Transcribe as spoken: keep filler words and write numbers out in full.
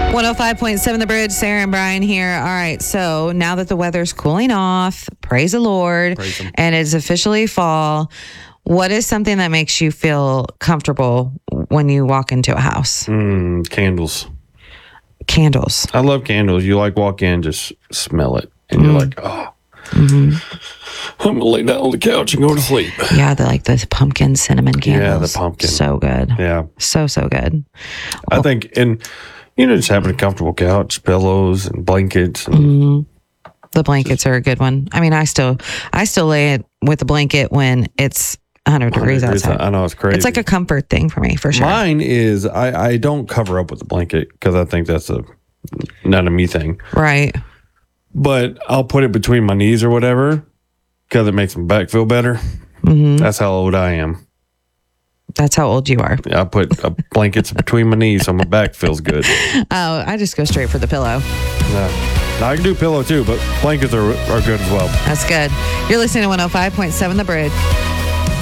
one oh five point seven The Bridge, Sarah and Brian here. All right, so now that the weather's cooling off, praise the Lord, Praise him. and it's officially fall, what is something that makes you feel comfortable when you walk into a house? Mm, candles. Candles. I love candles. You like walk in, just smell it, and Mm. you're like, oh, Mm-hmm. I'm gonna lay down on the couch and go to sleep. Yeah, the like the pumpkin cinnamon candles. Yeah, the pumpkin. So good. Yeah, So, so good. I think, and you know, just having a comfortable couch, pillows, and blankets. And Mm-hmm. The blankets are a good one. I mean, I still, I still lay it with a blanket when it's one hundred degrees outside. I know it's crazy. It's like a comfort thing for me, for sure. Mine is I, I don't cover up with the blanket because I think that's a not a me thing. Right. But I'll put it between my knees or whatever because it makes my back feel better. Mm-hmm. That's how old I am. That's how old you are. I put uh, blankets between my knees so my back feels good. Oh, I just go straight for the pillow. Yeah. Now, I can do pillow too, but blankets are, are good as well. That's good. You're listening to one oh five point seven The Bridge.